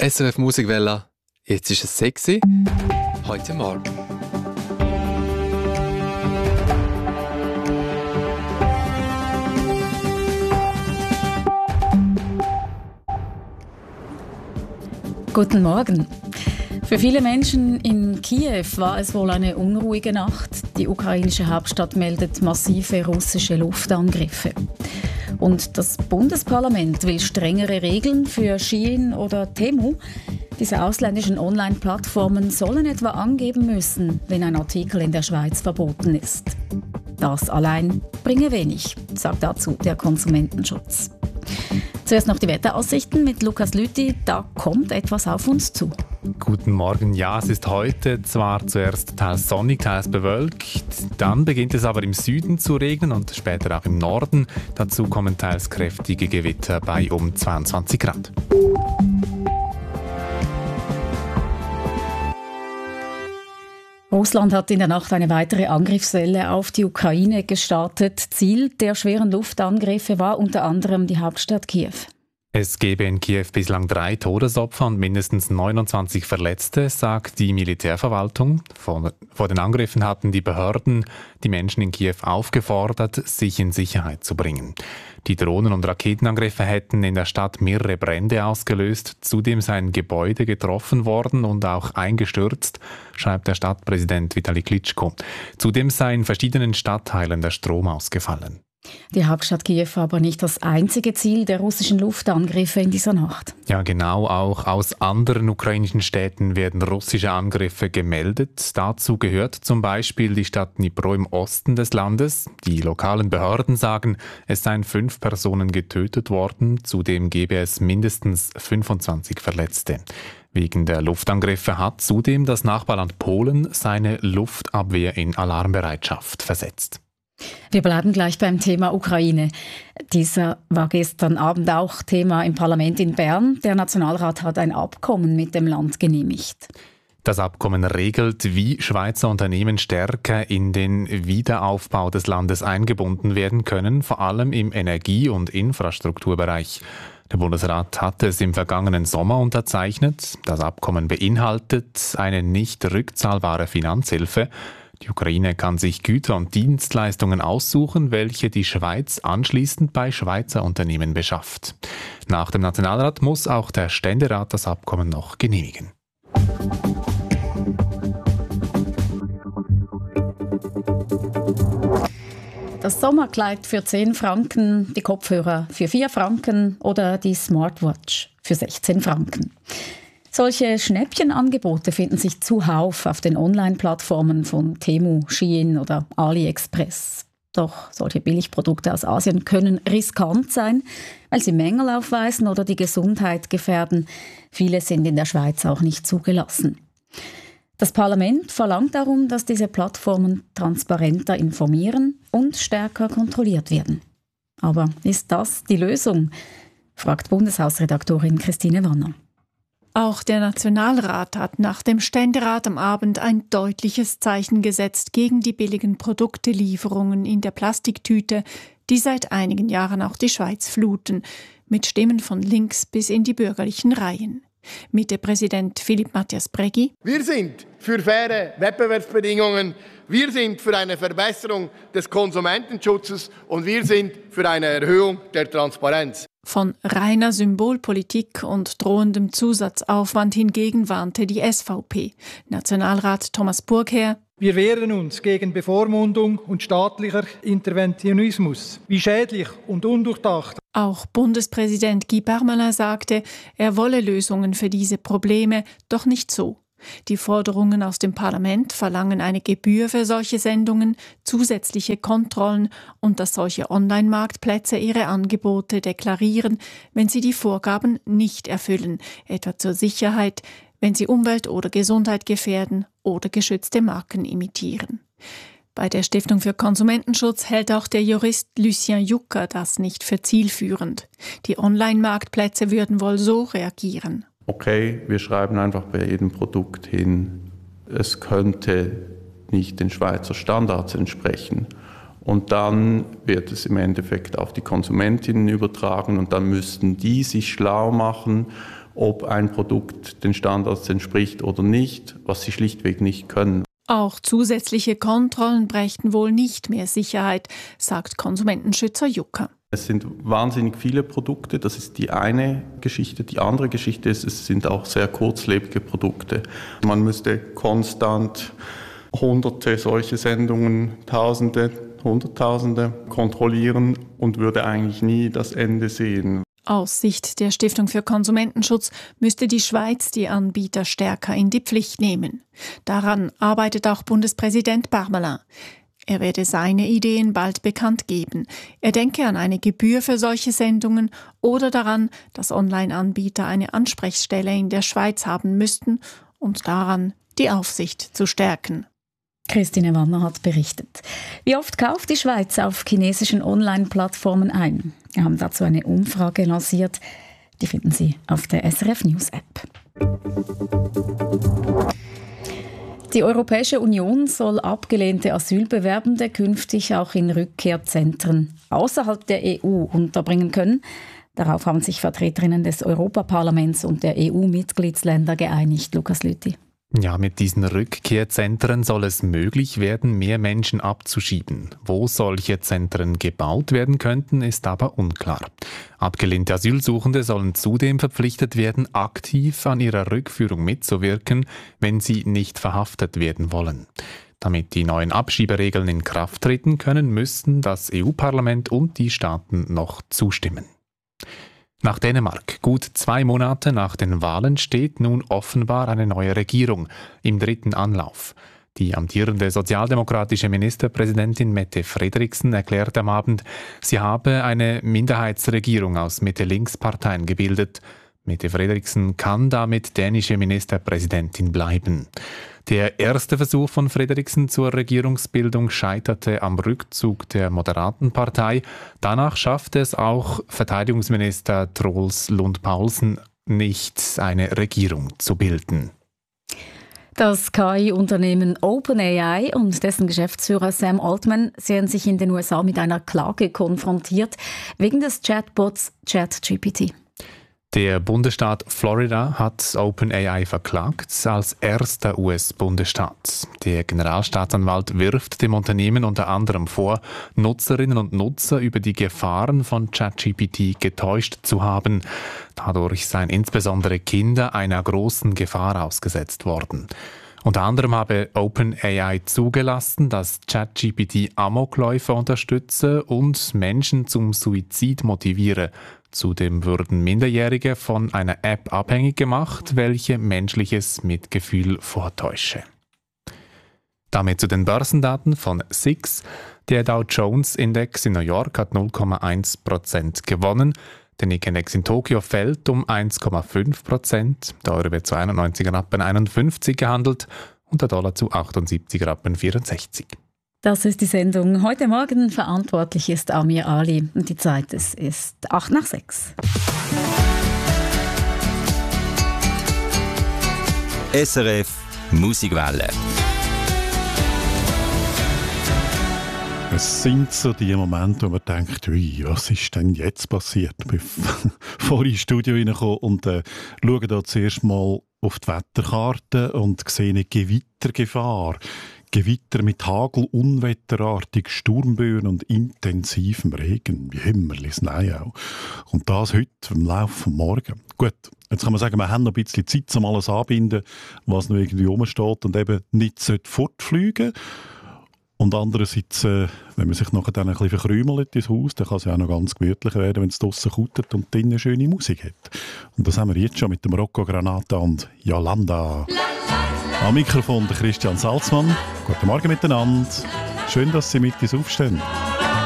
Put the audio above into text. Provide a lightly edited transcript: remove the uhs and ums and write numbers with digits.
SRF Musikwelle. Jetzt ist es sexy. Heute Morgen. Guten Morgen. Für viele Menschen in Kiew war es wohl eine unruhige Nacht. Die ukrainische Hauptstadt meldet massive russische Luftangriffe. Und das Bundesparlament will strengere Regeln für Shein oder Temu. Diese ausländischen Online-Plattformen sollen etwa angeben müssen, wenn ein Artikel in der Schweiz verboten ist. Das allein bringe wenig, sagt dazu der Konsumentenschutz. Zuerst noch die Wetteraussichten mit Lukas Lüthi. Da kommt etwas auf uns zu. Guten Morgen. Ja, es ist heute zwar zuerst teils sonnig, teils bewölkt. Dann beginnt es aber im Süden zu regnen und später auch im Norden. Dazu kommen teils kräftige Gewitter bei um 22 Grad. Russland hat in der Nacht eine weitere Angriffswelle auf die Ukraine gestartet. Ziel der schweren Luftangriffe war unter anderem die Hauptstadt Kiew. Es gebe in Kiew bislang 3 Todesopfer und mindestens 29 Verletzte, sagt die Militärverwaltung. Vor den Angriffen hatten die Behörden die Menschen in Kiew aufgefordert, sich in Sicherheit zu bringen. Die Drohnen- und Raketenangriffe hätten in der Stadt mehrere Brände ausgelöst. Zudem seien Gebäude getroffen worden und auch eingestürzt, schreibt der Stadtpräsident Vitali Klitschko. Zudem sei in verschiedenen Stadtteilen der Strom ausgefallen. Die Hauptstadt Kiew war aber nicht das einzige Ziel der russischen Luftangriffe in dieser Nacht. Ja, genau. Auch aus anderen ukrainischen Städten werden russische Angriffe gemeldet. Dazu gehört zum Beispiel die Stadt Dnipro im Osten des Landes. Die lokalen Behörden sagen, es seien 5 Personen getötet worden. Zudem gebe es mindestens 25 Verletzte. Wegen der Luftangriffe hat zudem das Nachbarland Polen seine Luftabwehr in Alarmbereitschaft versetzt. Wir bleiben gleich beim Thema Ukraine. Dieser war gestern Abend auch Thema im Parlament in Bern. Der Nationalrat hat ein Abkommen mit dem Land genehmigt. Das Abkommen regelt, wie Schweizer Unternehmen stärker in den Wiederaufbau des Landes eingebunden werden können, vor allem im Energie- und Infrastrukturbereich. Der Bundesrat hatte es im vergangenen Sommer unterzeichnet. Das Abkommen beinhaltet eine nicht rückzahlbare Finanzhilfe. Die Ukraine kann sich Güter und Dienstleistungen aussuchen, welche die Schweiz anschließend bei Schweizer Unternehmen beschafft. Nach dem Nationalrat muss auch der Ständerat das Abkommen noch genehmigen. Das Sommerkleid für 10 Franken, die Kopfhörer für 4 Franken oder die Smartwatch für 16 Franken. Solche Schnäppchenangebote finden sich zuhauf auf den Online-Plattformen von Temu, Shein oder AliExpress. Doch solche Billigprodukte aus Asien können riskant sein, weil sie Mängel aufweisen oder die Gesundheit gefährden. Viele sind in der Schweiz auch nicht zugelassen. Das Parlament verlangt darum, dass diese Plattformen transparenter informieren und stärker kontrolliert werden. Aber ist das die Lösung? Fragt Bundeshausredaktorin Christine Wanner. Auch der Nationalrat hat nach dem Ständerat am Abend ein deutliches Zeichen gesetzt gegen die billigen Produktelieferungen in der Plastiktüte, die seit einigen Jahren auch die Schweiz fluten, mit Stimmen von links bis in die bürgerlichen Reihen. Mitte-Präsident Philipp Matthias Brägi: Wir sind für faire Wettbewerbsbedingungen, wir sind für eine Verbesserung des Konsumentenschutzes und wir sind für eine Erhöhung der Transparenz. Von reiner Symbolpolitik und drohendem Zusatzaufwand hingegen warnte die SVP. Nationalrat Thomas Burgherr: Wir wehren uns gegen Bevormundung und staatlicher Interventionismus. Wie schädlich und undurchdacht. Auch Bundespräsident Guy Parmelin sagte, er wolle Lösungen für diese Probleme, doch nicht so. Die Forderungen aus dem Parlament verlangen eine Gebühr für solche Sendungen, zusätzliche Kontrollen und dass solche Online-Marktplätze ihre Angebote deklarieren, wenn sie die Vorgaben nicht erfüllen, etwa zur Sicherheit, wenn sie Umwelt oder Gesundheit gefährden oder geschützte Marken imitieren. Bei der Stiftung für Konsumentenschutz hält auch der Jurist Lucien Jucker das nicht für zielführend. Die Online-Marktplätze würden wohl so reagieren. Okay, wir schreiben einfach bei jedem Produkt hin, es könnte nicht den Schweizer Standards entsprechen. Und dann wird es im Endeffekt auf die Konsumentinnen übertragen und dann müssten die sich schlau machen ob ein Produkt den Standards entspricht oder nicht, was sie schlichtweg nicht können. Auch zusätzliche Kontrollen brächten wohl nicht mehr Sicherheit, sagt Konsumentenschützer Jucker. Es sind wahnsinnig viele Produkte, das ist die eine Geschichte. Die andere Geschichte ist, es sind auch sehr kurzlebige Produkte. Man müsste konstant Hunderte solche Sendungen, Tausende, Hunderttausende kontrollieren und würde eigentlich nie das Ende sehen. Aus Sicht der Stiftung für Konsumentenschutz müsste die Schweiz die Anbieter stärker in die Pflicht nehmen. Daran arbeitet auch Bundespräsident Parmelin. Er werde seine Ideen bald bekannt geben. Er denke an eine Gebühr für solche Sendungen oder daran, dass Online-Anbieter eine Ansprechstelle in der Schweiz haben müssten und daran, die Aufsicht zu stärken. Christine Wanner hat berichtet. Wie oft kauft die Schweiz auf chinesischen Online-Plattformen ein? Wir haben dazu eine Umfrage lanciert. Die finden Sie auf der SRF News App. Die Europäische Union soll abgelehnte Asylbewerbende künftig auch in Rückkehrzentren außerhalb der EU unterbringen können. Darauf haben sich Vertreterinnen des Europaparlaments und der EU-Mitgliedsländer geeinigt. Lukas Lüthi. Ja, mit diesen Rückkehrzentren soll es möglich werden, mehr Menschen abzuschieben. Wo solche Zentren gebaut werden könnten, ist aber unklar. Abgelehnte Asylsuchende sollen zudem verpflichtet werden, aktiv an ihrer Rückführung mitzuwirken, wenn sie nicht verhaftet werden wollen. Damit die neuen Abschieberegeln in Kraft treten können, müssten das EU-Parlament und die Staaten noch zustimmen. Nach Dänemark, gut 2 Monate nach den Wahlen, steht nun offenbar eine neue Regierung im 3. Anlauf. Die amtierende sozialdemokratische Ministerpräsidentin Mette Frederiksen erklärte am Abend, sie habe eine Minderheitsregierung aus Mitte-Links-Parteien gebildet. Mette Frederiksen kann damit dänische Ministerpräsidentin bleiben. Der erste Versuch von Frederiksen zur Regierungsbildung scheiterte am Rückzug der moderaten Partei. Danach schaffte es auch Verteidigungsminister Troels Lund Poulsen nicht, eine Regierung zu bilden. Das KI-Unternehmen OpenAI und dessen Geschäftsführer Sam Altman sehen sich in den USA mit einer Klage konfrontiert wegen des Chatbots ChatGPT. Der Bundesstaat Florida hat OpenAI verklagt, als erster US-Bundesstaat. Der Generalstaatsanwalt wirft dem Unternehmen unter anderem vor, Nutzerinnen und Nutzer über die Gefahren von ChatGPT getäuscht zu haben. Dadurch seien insbesondere Kinder einer großen Gefahr ausgesetzt worden. Unter anderem habe OpenAI zugelassen, dass ChatGPT Amokläufer unterstütze und Menschen zum Suizid motiviere. Zudem würden Minderjährige von einer App abhängig gemacht, welche menschliches Mitgefühl vortäusche. Damit zu den Börsendaten von SIX. Der Dow Jones Index in New York hat 0,1% gewonnen. Der Nikkei-Index in Tokio fällt um 1,5%. Der Euro wird zu 91,51 gehandelt und der Dollar zu 78,64. Das ist die Sendung heute Morgen. Verantwortlich ist Amir Ali. Und die Zeit ist 5:08. SRF Musikwelle. Es sind so die Momente, wo man denkt, ui, was ist denn jetzt passiert? Ich bin vorhin ins Studio reingekommen und schaue da zuerst mal auf die Wetterkarte und sehe eine Gewittergefahr. Gewitter mit Hagel, unwetterartig, Sturmböen und intensivem Regen, wie Himmerli, Schnee auch. Und das heute im Laufe des Morgen. Gut, jetzt kann man sagen, wir haben noch ein bisschen Zeit, um alles anbinden, was noch irgendwie rumsteht und eben nicht fortfliegen sollte. Und andererseits, wenn man sich nachher dann ein bisschen verkrümelt ins Haus, dann kann es ja auch noch ganz gemütlich werden, wenn es draussen kutet und drinnen schöne Musik hat. Und das haben wir jetzt schon mit dem Rocco Granata und Yolanda. Am Mikrofon der Christian Salzmann. Guten Morgen miteinander. Schön, dass Sie mit uns aufstehen.